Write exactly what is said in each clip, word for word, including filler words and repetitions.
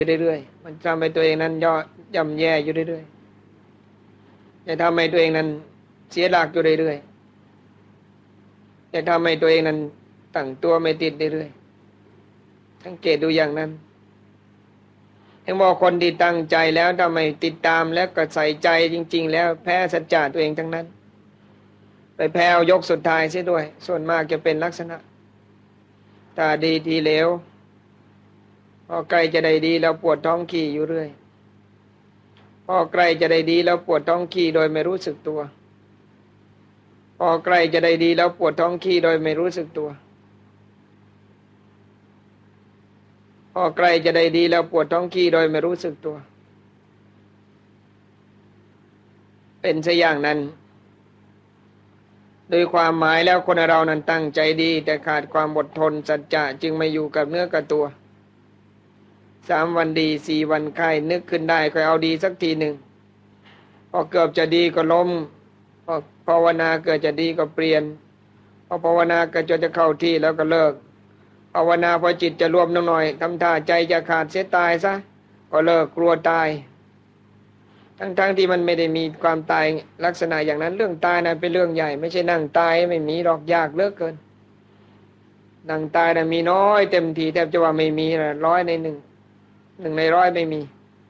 เรื่อยๆมันทำให้ตัวเองนั้นย่อย่ำแย่อยู่เรื่อยๆจะทำให้ตัวเองนั้นเสียหลักอยู่เรื่อยๆจะทำให้ตัวเองนั้นตั้งตัวไม่ติดเรื่อยๆสังเกตดูอย่างนั้นทั้งบอกคนที่ตั้งใจแล้วทำไมติดตามแล้วก็ใส่ใจจริงๆแล้วแพ้สัจจะตัวเองทั้งนั้นไปแพ้เอายกสุดท้ายเสียด้วยส่วนมากจะเป็นลักษณะตาดีทีเหลวพอใกล้จะได้ดีแล้วปวดท้องขี้อยู่เรื่อยพอใกล้จะได้ดีแล้วปวดท้องขี้โดยไม่รู้สึกตัวพอใกล้จะได้ดีแล้วปวดท้องขี้โดยไม่รู้สึกตัวพอใกล้จะได้ดีแล้วปวดท้องขี้โดยไม่รู้สึกตัวเป็นซะอย่างนั้นโดยความหมายแล้วคนเรานั้นตั้งใจดีแต่ขาดความอดทนสัจจะจึงไม่อยู่กับเนื้อกับตัวสามวันดีสี่วันไข้นึกขึ้นได้ค่อยเอาดีสักทีหนึ่งพอเกือบจะดีก็ล้มพอภาวนาเกิดจะดีก็เปลี่ยนพอภาวนาเกิดจะจะเข้าที่แล้วก็เลิกภาวนาพอจิตจะรวมหน่อยทำท่าใจจะขาดเสียตายซะก็เลิกกลัวตายทั้งๆที่มันไม่ได้มีความตายลักษณะอย่างนั้นเรื่องตายนั้นเป็นเรื่องใหญ่ไม่ใช่นั่งตายไม่มีหรอกยากเหลือเกินนั่งตายน่ะมีน้อยเต็มทีแทบจะว่าไม่มีละร้อยในหนึ่งหนึ่งในร้อยไม่มี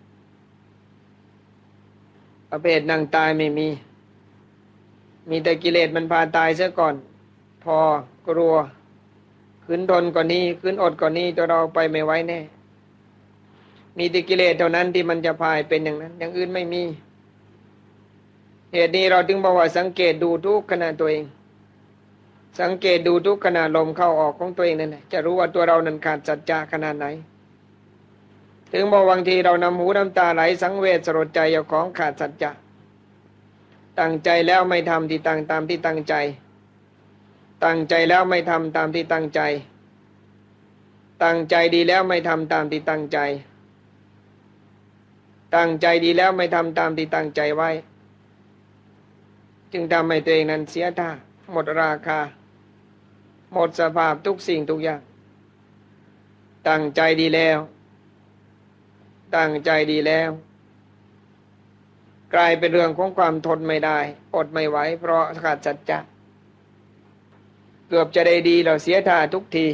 ประเภทนั่งตายไม่มีมีแต่กิเลสมันพาตายเสียก่อนพอกลัวขืนทนกว่านี้ขืนอดกว่านี้ตัวเราไปไม่ไหวแน่มีแต่กิเลสเท่านั้นที่มันจะพายเป็นอย่างนั้นอย่างอื่นไม่มีเหตุนี้เราถึงบอกว่าสังเกตดูทุกขณะตัวเองสังเกตดูทุกขณะลมเข้าออกของตัวเองนั่นแหละจะรู้ว่าตัวเรานั้นขาดสัจจะขนาดไหนถึงบอกบางทีเรานำหูน้ำตาไหลสังเวชสลดใจเจ้าของขาดสัจจะตั้งใจแล้วไม่ทำที่ตั้งตามที่ตั้งใจตั้งใจแล้วไม่ทำตามที่ตั้งใจตั้งใจดีแล้วไม่ทำตามที่ตั้งใจตั้งใจดีแล้วไม่ทำตามที่ตั้งใจไว้จึงทำให้ตัวเองนั้นเสียท่าหมดราคาหมดสภาพทุกสิ่งทุกอย่างตั้งใจดีแล้วตั้งใจดีแล้วกลายเป็นเรื่องของความทนไม่ได้อดไม่ไหวเพราะขาดสัจจะเกือบจะได้ดีเราเสียท่าทุกที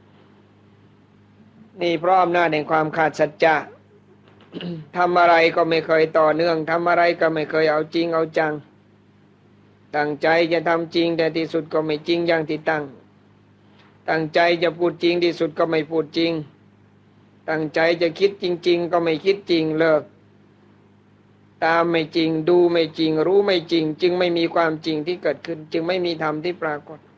นี่เพราะอำนาจแห่งความขาดสัจจะ ทำอะไรก็ไม่เคยต่อเนื่องทำอะไรก็ไม่เคยเอาจริงเอาจังตั้งใจจะทำจริงแต่ที่สุดก็ไม่จริงอย่างที่ตั้งตั้งใจจะพูดจริงที่สุดก็ไม่พูดจริงตั้งใจจะคิดจริงๆก็ไม่คิดจริงเลิกตามไม่จริงดูไม่จริงรู้ไม่จริงจึงไม่มีความจริงที่เกิดขึ้นจึงไม่มีธรรมที่ปรากฏ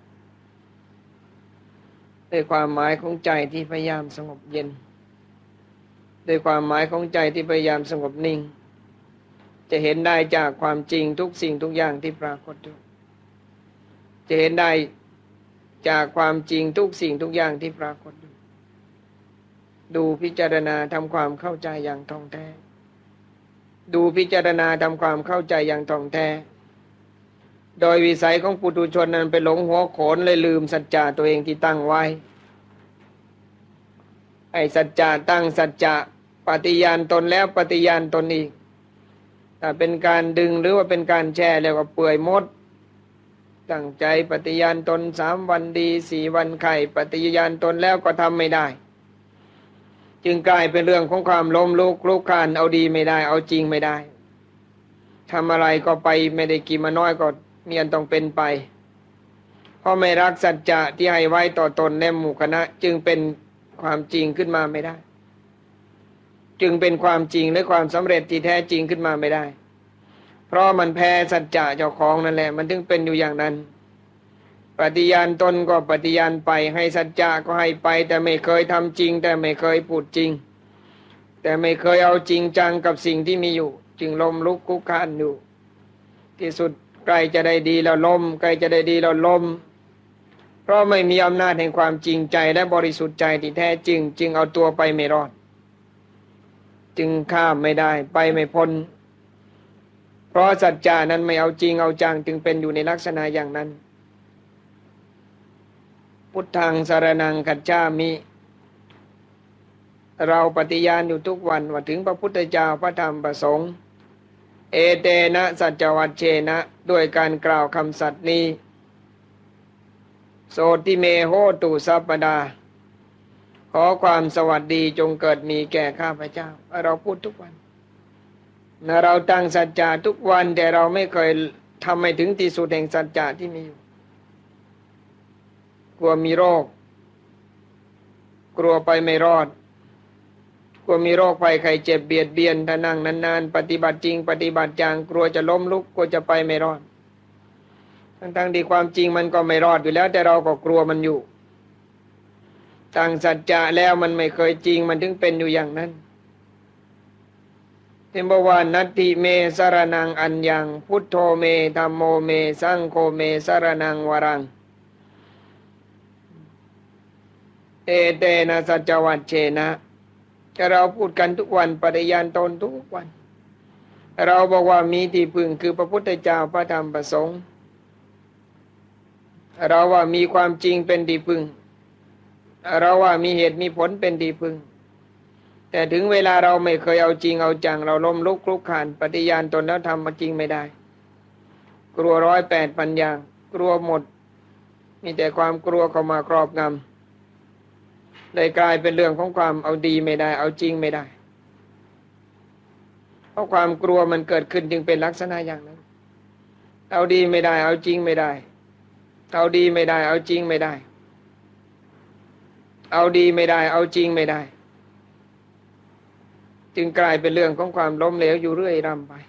ด้วยความหมายของใจที่พยายามสงบเย็นด้วยความหมายของใจที่พยายามสงบนิ่งจะเห็นได้จากความจริงทุกสิ่งทุกอย่างที่ปรากฏอยู่จะเห็นได้จากความจริงทุกสิ่งทุกอย่างที่ปรากฏอยู่ดูพิจารณาทำความเข้าใจอย่างท่องแท้ดูพิจารณาทำความเข้าใจอย่างท่องแท้โดยวิสัยของปุถุชนนั้นไปหลงหัวโขนเลยลืมสัจจะตัวเองที่ตั้งไว้ไอ้สัจจะตั้งสัจจะปฏิญาณตนแล้วปฏิญาณตนอีกถ้าเป็นการดึงหรือว่าเป็นการแช่แล้วก็เปื่อยมดตั้งใจปฏิญาณตนสามวันดีสี่วันไข้ปฏิญาณตนแล้วก็ทำไม่ได้จึงกลายเป็นเรื่องของความล้มลุกคลุกคลานเอาดีไม่ได้เอาจริงไม่ได้ทำอะไรก็ไปไม่ได้กี่มาน้อยก็มีอันต้องเป็นไปเพราะไม่รักสัจจะที่ให้ไว้ต่อตนและหมู่คณะจึงเป็นความจริงขึ้นมาไม่ได้จึงเป็นความจริงและความสำเร็จที่แท้จริงขึ้นมาไม่ได้เพราะมันแพ้สัจจะเจ้าของนั่นแหละมันถึงเป็นอยู่อย่างนั้นปฏิญาณตนก็ปฏิญาณไปให้สัจจะก็ให้ไปแต่ไม่เคยทำจริงแต่ไม่เคยพูดจริงแต่ไม่เคยเอาจริงจังกับสิ่งที่มีอยู่จึงล้มลุกคลุกคลานอยู่ที่สุดใกล้จะได้ดีแล้วล้มใกล้จะได้ดีแล้วล้มเพราะไม่มีอำนาจแห่งความจริงใจและบริสุทธิ์ใจที่แท้จริงจึงเอาตัวไปไม่รอดจึงข้ามไม่ได้ไปไม่พ้นเพราะสัจจานั้นไม่เอาจริงเอาจังจึงเป็นอยู่ในลักษณะอย่างนั้นพุทธังสรณังคัจฉามิเราปฏิญาณอยู่ทุกวันว่าถึงพระพุทธเจ้าพระธรรมพระสงฆ์เอเตนะสัจวัชเชนะด้วยการกล่าวคำสัตย์นี้โสติเมโหตุสัพพดาขอความสวัสดีจงเกิดมีแก่ข้าพเจ้าเราพูดทุกวันนะเราตั้งสัจจะทุกวันแต่เราไม่เคยทำให้ถึงที่สุดแห่งสัจจะที่มีอยู่กลัวมีโรคกลัวไปไม่รอดกลัวมีโรคภัยไข้เจ็บเบียดเบียนถ้านั่งนานๆปฏิบัติจริงปฏิบัติจังกลัวจะล้มลุกกลัวจะไปไม่รอดทั้งๆที่ความจริงมันก็ไม่รอดอยู่แล้วแต่เราก็กลัวมันอยู่ตั้งสัจจะแล้วมันไม่เคยจริงมันถึงเป็นอยู่อย่างนั้นเทมบวานัตติเมสรนังอัญญังพุทโธเมธัมโมเมสังโฆเมสรนังวรังเอเตนะสัจวัชเชนะเราพูดกันทุกวันปฏิญาณตนทุกวันเราบอกว่ามีที่พึ่งคือพระพุทธเจ้าพระธรรมพระสงฆ์เราว่ามีความจริงเป็นที่พึ่งเราว่ามีเหตุมีผลเป็นที่พึ่งแต่ถึงเวลาเราไม่เคยเอาจริงเอาจังเราล้มลุกคลุกคลานปฏิญาณตนแล้วทำมาจริงไม่ได้กลัวร้อยแปดพันอย่างกลัวหมดมีแต่ความกลัวเข้ามาครอบงำเลยกลายเป็นเรื่องของความเอาดีไม่ได้เอาจริงไม่ได้เพราะความกลัวมันเกิดขึ้นจึงเป็นลักษณะอย่างนั้นเอาดีไม่ได้เอาจริงไม่ได้เอาดีไม่ได้เอาจริงไม่ได้เอาดีไม่ได้เอาจริงไม่ได้จึงกลายเป็นเรื่องของความล้มเหลวอยู่เรื่อยรำไป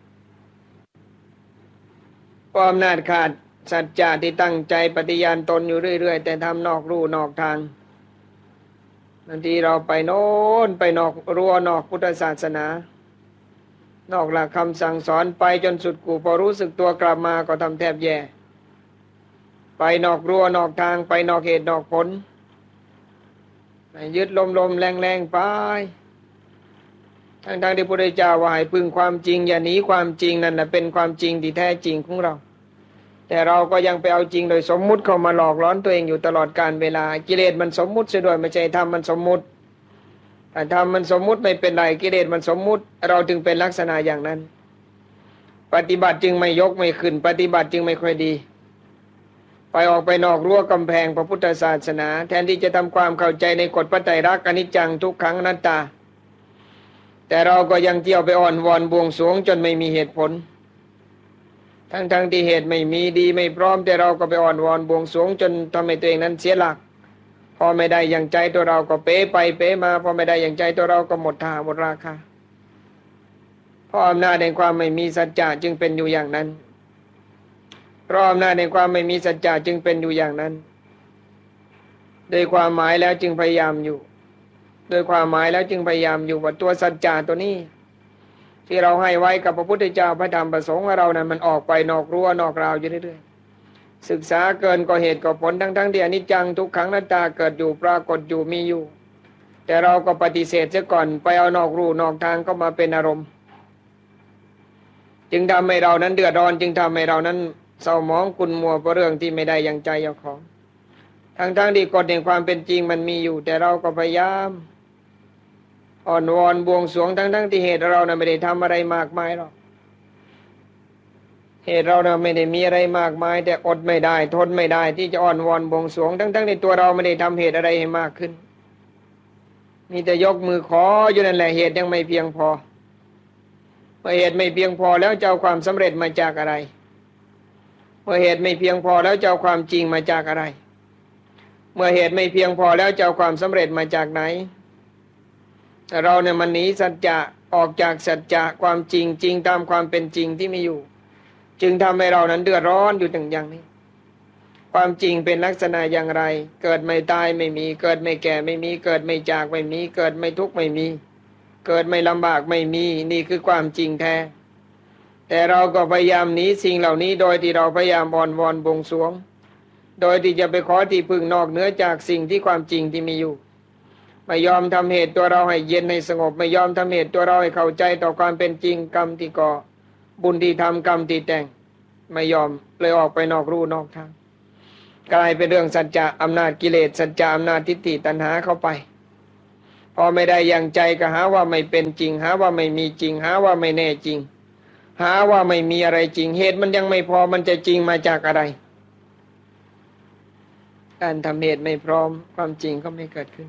ความอำนาจขาดสัจจะที่ตั้งใจปฏิญาณตนอยู่เรื่อยๆแต่ทำนอกลู่นอกทางบางทีเราไปโน่นไปนอกรั้วนอกพุทธศาสนานอกหลักคำสั่งสอนไปจนสุดกูพอรู้สึกตัวกลับมาก็ทำแทบแย่ไปนอกรั้วนอกทางไปนอกเหตุนอกผลยึดลมลมแรงแรงไปทั้งๆที่พระพุทธเจ้าว่าให้พึ่งความจริงอย่าหนีความจริงนั่นแหละเป็นความจริงที่แท้จริงของเราแต่เราก็ยังไปเอาจริงโดยสมมุติเข้ามาหลอกล้อนตัวเองอยู่ตลอดกาลเวลากิเลสมันสมมุติเสียด้วยไม่ใช่ธรรมมันสมมุติแต่ธรรมมันสมมุติไม่เป็นไรกิเลสมันสมมุติเราจึงเป็นลักษณะอย่างนั้นปฏิบัติจึงไม่ยกไม่ขึ้นปฏิบัติจึงไม่ค่อยดีไปออกไปนอกรั้วกำแพงพระพุทธศาสนาแทนที่จะทำความเข้าใจในกฎพระไตรลักษณ์อนิจจังทุกขังอนัตตาแต่เราก็ยังเที่ยวไปอ่อนวอนบวงสรวงจนไม่มีเหตุผลทั้งๆ ท, ที่เหตุไม่มีดีไม่พร้อมแต่เราก็ไปอ่อนวอนบวงสรวงจนทำให้ตัวเองนั้นเสียหลักพอไม่ได้อย่างใจตัวเราก็เป๊ไปเป๊มาพอไม่ได้อย่างใจตัวเราก็หมดท่าหมดราคาเพราะอำนาจแห่งความไม่มีสัจจะจึงเป็นอยู่อย่างนั้นเพราะอำนาจแห่งความไม่มีสัจจะจึงเป็นอยู่อย่างนั้นโดยความหมายแล้วจึงพยายามอยู่โดยความหมายแล้วจึงพยายามอยู่ว่าตัวสัจจะตัวนี้ที่เราให้ไว้กับพระพุทธเจ้าพระธรรมพระสงฆ์ของเรานั้นมันออกไปนอกรั้วนอกราวอยู่เรื่อยๆศึกษาเกินกว่าเหตุกว่าผลทั้งๆที่อนิจจังทุกขังอนัตตาเกิดอยู่ปรากฏอยู่มีอยู่แต่เราก็ปฏิเสธเสียก่อนไปเอานอกรูนอกทางเข้ามาเป็นอารมณ์จึงทำให้เรานั้นเดือดร้อนจึงทำให้เรานั้นเศร้าหมองขุ่นมัวเพราะเรื่องที่ไม่ได้อย่างใจเจ้าของทั้งๆที่กฎแห่งความเป็นจริงมันมีอยู่แต่เราก็พยายามอ่อนวอนบวงสรวงทั้งๆที่เหตุเรานะไม่ได้ทำอะไรมากมายหรอกเหตุเรานะไม่ได้มีอะไรมากมายแต่อดไม่ได้ทนไม่ได้ที่จะอ่อนวอนบวงสรวงทั้งๆที่ตัวเราไม่ได้ทำเหตุอะไรให้มากขึ้นมีแต่ยกมือขออยู่นั่นแหละเหตุยังไม่เพียงพอเมื่อเหตุไม่เพียงพอแล้วจะเอาความสำเร็จมาจากอะไรเมื่อเหตุไม่เพียงพอแล้วจะเอาความจริงมาจากอะไรเมื่อเหตุไม่เพียงพอแล้วจะเอาความสำเร็จมาจากไหนเราเนี่ยมันหนีสัจจะออกจากสัจจะความจริงจริงตามความเป็นจริงที่มีอยู่จึงทำให้เรานั้นเดือดร้อนอยู่ถึงอย่างนี้ความจริงเป็นลักษณะอย่างไรเกิดไม่ตายไม่มีเกิดไม่แก่ไม่มีเกิดไม่จากไม่มีเกิดไม่ทุกข์ไม่มีเกิดไม่ลำบากไม่มีนี่คือความจริงแท้แต่เราก็พยายามหนีสิ่งเหล่านี้โดยที่เราพยายามอ่อนวอนบวงสรวงโดยที่จะไปขอที่พึ่งนอกเหนือจากสิ่งที่ความจริงที่มีอยู่ไม่ยอมทำเหตุตัวเราให้เย็นให้สงบไม่ยอมทำเหตุตัวเราให้เข้าใจต่อความเป็นจริงกรรมที่ก่อบุญที่ทำกรรมที่แต่งไม่ยอมเลยออกไปนอกรูนอกทางกลายเป็นเรื่องสัจจะอำนาจกิเลสสัจจะอำนาจทิฏฐิตัณหาเข้าไปพอไม่ได้อย่างใจก็หาว่าไม่เป็นจริงหาว่าไม่มีจริงหาว่าไม่แน่จริงหาว่าไม่มีอะไรจริงเหตุมันยังไม่พอมันจะจริงมาจากอะไรการทำเหตุไม่พร้อมความจริงก็ไม่เกิดขึ้น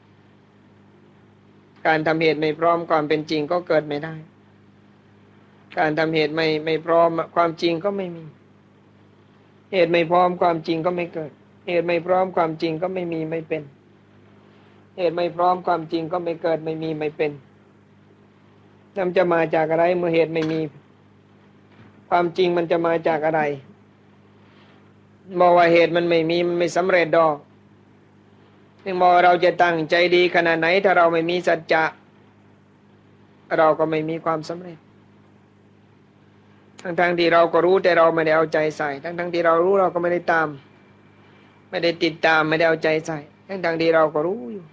การทำเหตุไม่พร้อมความเป็นจริงก็เกิดไม่ได้การทำเหตุไม่ไม่พร้อมความจริงก็ไม่มีเหตุไม่พร้อมความจริงก็ไม่เกิดเหตุไม่พร้อมความจริงก็ไม่มีไม่เป็นเหตุไม่พร้อมความจริงก็ไม่เกิดไม่มีไม่เป็นนั่นจะมาจากอะไรเมื่อเหตุไม่มีความจริงมันจะมาจากอะไรบอกว่าเหตุมันไม่มีมันไม่สำเร็จดอกถึงบอกเราจะตั้งใจดีขนาดไหนถ้าเราไม่มีสัจจะเราก็ไม่มีความสำเร็จทั้งๆ ท, ที่เราก็รู้แต่เราไม่ได้เอาใจใส่ทั้งๆ ทที่เรารู้เราก็ไม่ได้ตามไม่ได้ติดตามไม่ได้เอาใจใส่ทั้งๆ ที่เราก็รู้อยู่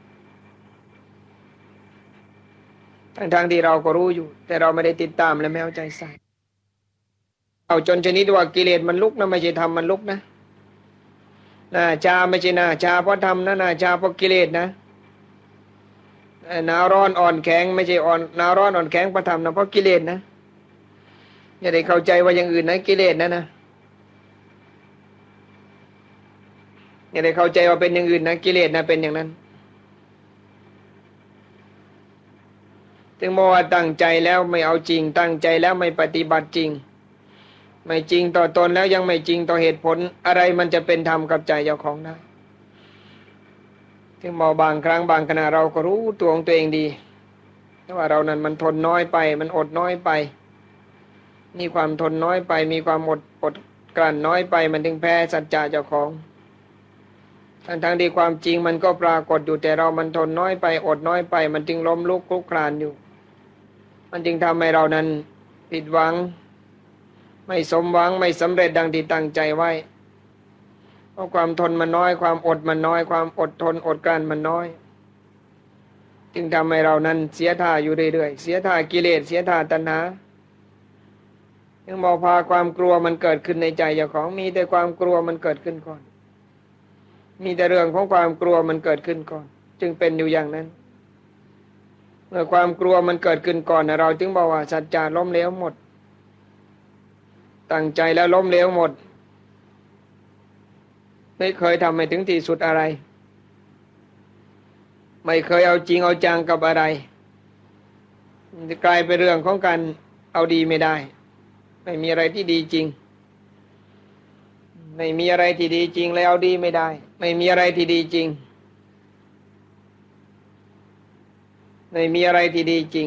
ทั้งๆ ที่เราก็รู้อยู่แต่เราไม่ได้ติดตามและไม่เอาใจใส่เอาจนชนิดว่ากิเลสมันลุกนะไม่ใช่ธรรมมันลุกนะน่าชาไม่ใช่น่าชาเพราะธรรมนะน่าชาเพราะกิเลสนะหนาวร้อนอ่อนแข็งไม่ใช่อ่อนหนาวร้อนอ่อนแข็งเพราะธรรมนะเพราะกิเลสนะอย่าได้เข้าใจว่าอย่างอื่นนะกิเลสนะนะอย่าได้เข้าใจว่าเป็นอย่างอื่นนะกิเลสนะเป็นอย่างนั้นถึงบอกว่าตั้งใจแล้วไม่เอาจริงตั้งใจแล้วไม่ปฏิบัติจริงไม่จริงต่อตนแล้วยังไม่จริงต่อเหตุผลอะไรมันจะเป็นธรรมกับใจเจ้าของได้ถึงบอกบางครั้งบางขณะเราก็รู้ตัวของตัวเองดีว่าเรานั้นมันทนน้อยไปมันอดน้อยไปมีความทนน้อยไปมีความอดอดกลั้นน้อยไปมันถึงแพ้สัจจะเจ้าของทั้งทั้งที่ความจริงมันก็ปรากฏอยู่แต่เรามันทนน้อยไปอดน้อยไปมันจึงล้มลุกคลุกคลานอยู่มันจึงทำให้เรานั้นผิดหวังไม่สมหวังไม่สำเร็จดังที่ตั้งใจไว้เพราะความทนมันน้อยความอดมันน้อยความอดทนอดกลั้นมันน้อยจึงทำให้เรานั้นเสียท่าอยู่เรื่อยๆเสียท่ากิเลสเสียท่าตัณหายังบอกพาความกลัวมันเกิดขึ้นในใจเจ้าของมีแต่ความกลัวมันเกิดขึ้นก่อนมีแต่เรื่องของความกลัวมันเกิดขึ้นก่อนจึงเป็นอยู่อย่างนั้นเมื่อความกลัวมันเกิดขึ้นก่อนเราจึงบอกว่าสัจจะล้มเหลวหมดตั้งใจแล้วล้มเหลวหมดไม่เคยทำให้ถึงที่สุดอะไรไม่เคยเอาจริงเอาจังกับอะไรจะกลายเป็นเรื่องของการเอาดีไม่ได้ไม่มีอะไรที่ดีจริงไม่มีอะไรที่ดีจริงแล้วเอาดีไม่ได้ไม่มีอะไรที่ดีจริงไม่มีอะไรที่ดีจริง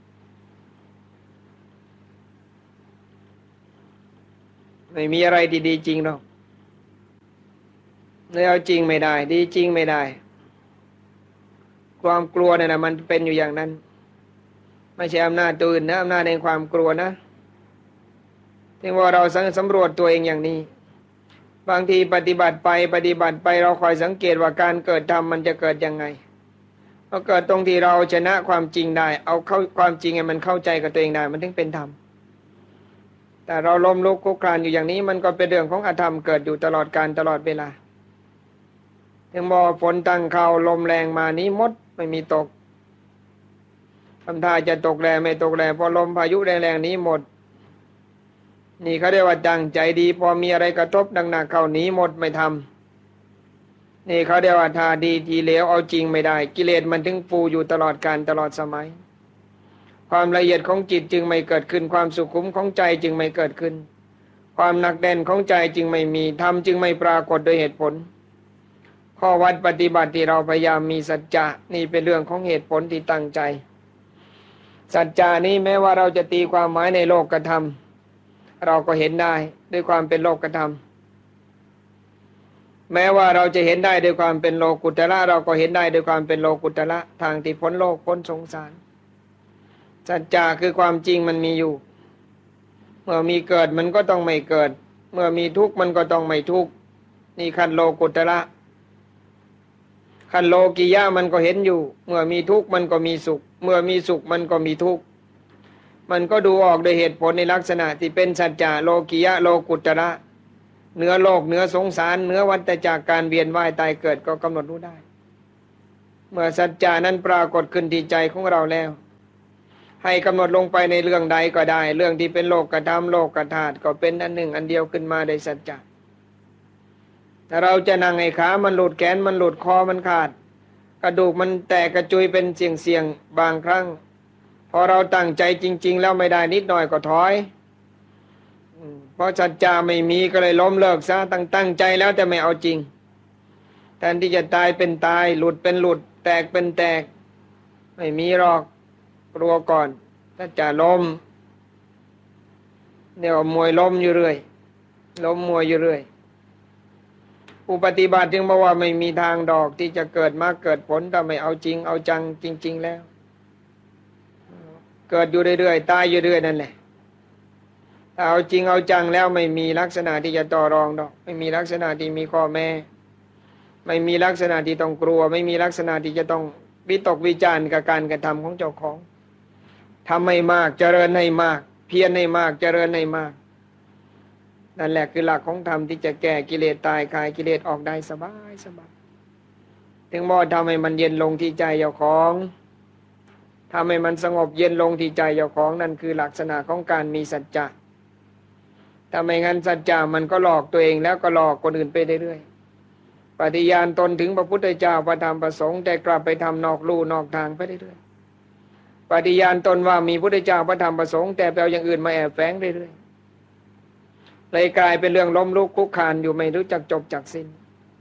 ไม่มีอะไรที่ดีจริงหรอกเลยเอาจริงไม่ได้ดีจริงไม่ได้ความกลัวเนี่ยนะมันเป็นอยู่อย่างนั้นไม่ใช่อำนาจตัวอื่นนะอำนาจในความกลัวนะถึงว่าเราสำรวจตัวเองอย่างนี้บางทีปฏิบัติไปปฏิบัติไปเราคอยสังเกตว่าการเกิดธรรมมันจะเกิดยังไงพอเกิดตรงที่เราชนะความจริงได้เอาเข้าความจริงให้มันเข้าใจกับตัวเองได้มันถึงเป็นธรรมแต่เราล้มลุกคลุกคลานอยู่อย่างนี้มันก็เป็นเรื่องของอธรรมเกิดอยู่ตลอดกาลตลอดเวลาถึงบอกฝนตั้งเขาลมแรงมานี้มดไม่มีตกทำท่าจะตกแรงไม่ตกแรงพอลมพายุแรงๆนี้หมดนี่เขาเรียกว่าตั้งใจดีพอมีอะไรกระทบดังหนักเข้าหนีหมดไม่ทำนี่เขาเรียกว่าท่าดีทีเหลวเอาจริงไม่ได้กิเลสมันถึงฟูอยู่ตลอดกาลตลอดสมัยความละเอียดของจิตจึงไม่เกิดขึ้นความสุขุมของใจจึงไม่เกิดขึ้นความหนักแน่นของใจจึงไม่มีธรรมจึงไม่ปรากฏโดยเหตุผลข้อวัดปฏิบัติที่เราพยายามมีสัจจะนี่เป็นเรื่องของเหตุผลที่ตั้งใจสัจจานี้แม้ว่าเราจะตีความหมายในโลกธรรมเราก็เห็นได้ด้วยความเป็นโลกธรรมแม้ว่าเราจะเห็นได้ด้วยความเป็นโลกุตระเราก็เห็นได้ด้วยความเป็นโลกุตระทางที่พ้นโลกพ้นสงสารสัจจะคือความจริงมันมีอยู่เมื่อมีเกิดมันก็ต้องไม่เกิดเมื่อมีทุกข์มันก็ต้องไม่ทุกข์นี่ขั้นโลกุตระขั้นโลกิยะมันก็เห็นอยู่เมื่อมีทุกข์มันก็มีสุขเมื่อมีสุขมันก็มีทุกข์มันก็ดูออกโดยเหตุผลในลักษณะที่เป็นสัจจะโลกิยะโลกุตระเหนือโลกเหนือสงสารเหนือวัฏจักรการเวียนว่ายตายเกิดก็กำหนดรู้ได้เมื่อสัจจานั้นปรากฏขึ้นที่ใจของเราแล้วให้กำหนดลงไปในเรื่องใดก็ได้เรื่องที่เป็นโลกธรรมโลกธาตุก็เป็นอันหนึ่งอันเดียวขึ้นมาได้สัจจะถ้าเราจะนั่งให้ขามันหลุดแขนมันหลุดคอมันขาดกระดูกมันแตกกระจุยเป็นเสี่ยงๆบางครั้งพอเราตั้งใจจริงๆแล้วไม่ได้นิดหน่อยก็ถอยเพราะสัจจะไม่มีก็เลยล้มเลิกซะตั้งตั้งใจแล้วแต่ไม่เอาจริงแทนที่จะตายเป็นตายหลุดเป็นหลุดแตกเป็นแตกไม่มีหรอกกลัวก่อนถ้าจะล้มเนี่ยมวยล้มอยู่เรื่อยล้มมวยอยู่เรื่อยผู้ปฏิบัติจึงบอกว่าไม่มีทางดอกที่จะเกิดมากเกิดผลถ้าไม่เอาจริงเอาจังจริงๆแล้วเกิดอยู่เรื่อยๆตายอยู่เรื่อยนั่นแหละถ้าเอาจริงเอาจังแล้วไม่มีลักษณะที่จะต่อรองดอกไม่มีลักษณะที่มีข้อแม้ไม่มีลักษณะที่ต้องกลัวไม่มีลักษณะที่จะต้องวิตกวิจารณ์กับการกระทำของเจ้าของทำให้มากเจริญให้มากเพียรให้มากเจริญให้มากนั่นแหละคือหลักของธรรมที่จะแก้กิเลสตายคลายกิเลสออกได้สบายสบายถึงบ่ทำให้มันเย็นลงที่ใจเจ้าของทำให้มันสงบเย็นลงที่ใจเจ้าของนั่นคือลักษณะของการมีสัจจะถ้าไม่งั้นสัจจะมันก็หลอกตัวเองแล้วก็หลอกคนอื่นไปเรื่อยๆปฏิญาณตนถึงพระพุทธเจ้าพระธรรมพระสงฆ์แต่กลับไปทำนอกลู่นอกทางไปเรื่อยๆปฏิญาณตนว่ามีพุทธเจ้าพระธรรมพระสงฆ์แต่ไปเอาอย่างอื่นมาแอบแฝงเรื่อยๆเลยกลายเป็นเรื่องล้มลุกคลุกคลานอยู่ไม่รู้จักจบจักสิ้น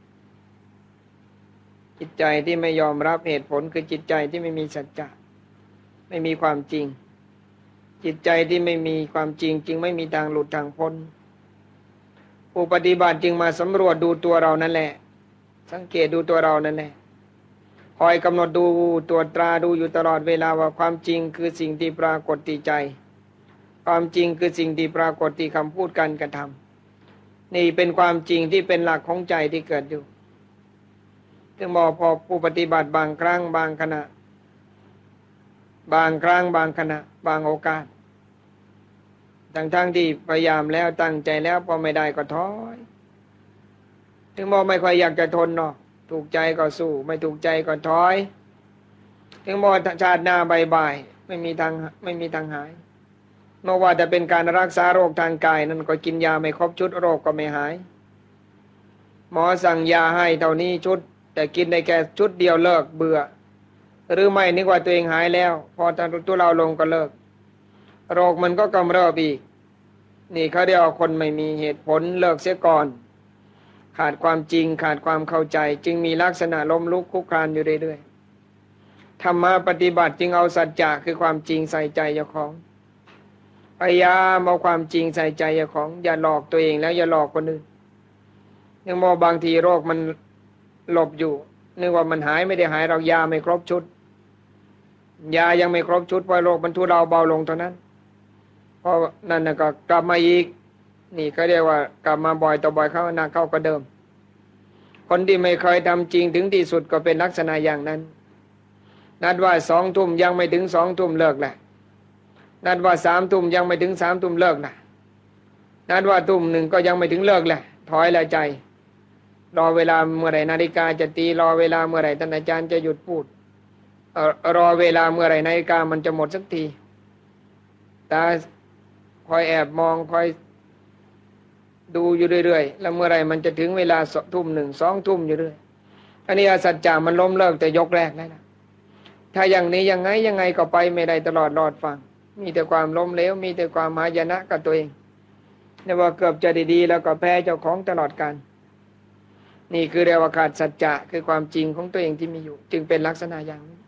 จิตใจที่ไม่ยอมรับเหตุผลคือจิตใจที่ไม่มีสัจจะไม่มีความจริงจิตใจที่ไม่มีความจริงจึงไม่มีทางหลุดทางพ้นผู้ปฏิบัติจึงมาสำรวจดูตัวเรานั่นแหละสังเกตดูตัวเรานั่นแหละคอยกำหนดดูตรวจตราดูอยู่ตลอดเวลาว่าความจริงคือสิ่งที่ปรากฏที่ใจความจริงคือสิ่งที่ปรากฏที่คำพูดการกระทำนี่เป็นความจริงที่เป็นหลักของใจที่เกิดอยู่จึงบอกพอผู้ปฏิบัติบางครั้งบางขณะบางครั้งบางขณะบางโอกาสทั้งทั้งที่พยายามแล้วตั้งใจแล้วพอไม่ได้ก็ถอยถึงบอกไม่ค่อยอยากจะทนเนาะถูกใจก็สู้ไม่ถูกใจก็ถอยถึงบอกชาติหน้าบายๆไม่มีทางไม่มีทางหายเมื่อว่าจะเป็นการรักษาโรคทางกายนั่นก็กินยาไม่ครบชุดโรคก็ไม่หายหมอสั่งยาให้เท่านี้ชุดแต่กินได้แค่ชุดเดียวเลิกเบื่อหรือไม่นึกว่าตัวเองหายแล้วพอตัวเราลงก็เลิกโรคมันก็กำเริบอีกนี่เขาเรียกว่าคนไม่มีเหตุผลเลิกเสียก่อนขาดความจริงขาดความเข้าใจจึงมีลักษณะล้มลุกคลุกคลานอยู่เรื่อยๆธรรมะปฏิบัติจึงเอาสัจจะคือความจริงใส่ใจเจ้าของพยายามเอาความจริงใส่ใจเจ้าของอย่าหลอกตัวเองแล้วอย่าหลอกคนอื่นยังมองบางทีโรคมันหลบอยู่นึกว่ามันหายไม่ได้หายเรายาไม่ครบชุดยายังไม่ครบชุดเพราะโรคมันทุเลาเบาลงเท่านั้นเพราะนั่นน่ะก็กลับมาอีกนี่เขาเรียกว่ากลับมาบ่อยต่อบ่อยเข้าหนักเข้าก็เดิมคนที่ไม่เคยทำจริงถึงที่สุดก็เป็นลักษณะอย่างนั้นนัดว่าสองทุ่มยังไม่ถึงสองทุ่มเลิกแหละนัดว่าสามทุ่มยังไม่ถึงสามทุ่มเลิกนะนัดว่าทุ่มหนึ่งก็ยังไม่ถึงเลิกแหละถอยแล้วใจรอเวลาเมื่อไหร่นาฬิกาจะตีรอเวลาเมื่อไหร่ท่านอาจารย์จะหยุดพูดรอเวลาเมื่อไหร่นาฬิกามันจะหมดสักทีตาคอยแอบมองคอยดูอยู่เรื่อยๆแล้วเมื่อไหร่มันจะถึงเวลาทุ่มหนึ่งสองทุ่มอยู่เรื่อยอันนี้สัจจะมันล้มเลิกแต่ยกแรกแล้วนะถ้าอย่างนี้ยังไงยังไงก็ไปไม่ได้ตลอดรอดฟังมีแต่ความล้มเหลวมีแต่ความหายนะกับตัวเองเนี่ยว่าเกือบจะดีๆแล้วก็แพ้เจ้าของตลอดกาลนี่คือเรียกว่าขาดสัจจะคือความจริงของตัวเองที่มีอยู่จึงเป็นลักษณะอย่างนี้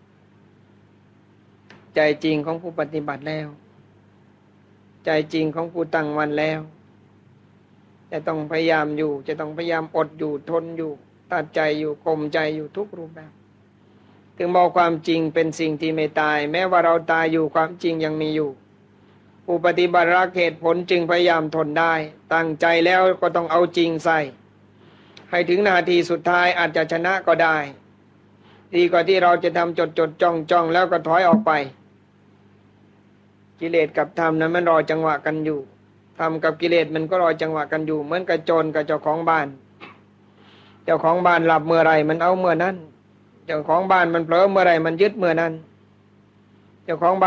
ใจจริงของผู้ปฏิบัติแล้วใจจริงของผู้ตั้งมั่นแล้วจะต้องพยายามอยู่จะต้องพยายามอดอยู่ทนอยู่ตัดใจอยู่ข่มใจอยู่ทุกรูปแบบถึงบอกความจริงเป็นสิ่งที่ไม่ตายแม้ว่าเราตายอยู่ความจริงยังมีอยู่ผู้ปฏิบัติรักเหตุผลจึงพยายามทนได้ตั้งใจแล้วก็ต้องเอาจริงใส่ให้ถึงนาทีสุดท้ายอาจจะชนะก็ได้ดีกว่าที่เราจะทำจดจดจ้องจ้องแล้วก็ถอยออกไปกิเลสกับธรรมนั้นมันรอจังหวะกันอยู่ธรรมกับกิเลสมันก็รอจังหวะกันอยู่เหมือนกับโจรกับเจ้าของบ้านเจ้าของบ้านหลับเมื่อไรมันเอาเมื่อนั้นเจ้าของบ้านมันเผลอเมื่อไรมันยึดเมื่อนั้นเจ้าของบ้าน